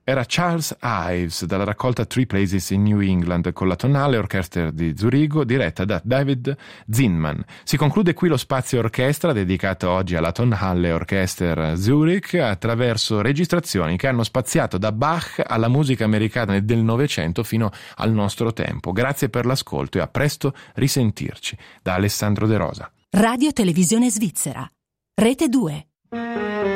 Era Charles Ives dalla raccolta Three Places in New England con la Tonhalle Orchestra di Zurigo diretta da David Zinman. Si conclude qui lo spazio orchestra dedicato oggi alla Tonhalle Orchestra Zurich attraverso registrazioni che hanno spaziato da Bach alla musica americana del Novecento fino al nostro tempo. Grazie per l'ascolto e a presto risentirci. Da Alessandro De Rosa. Radio Televisione Svizzera. Rete 2.